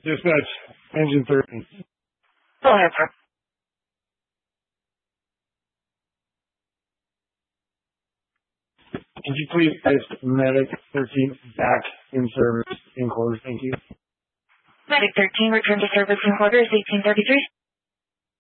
Dispatch, engine 13. Go ahead, sir. Could you please place Medic 13 back in service in quarters? Thank you. Medic 13, return to service in quarters, 1833.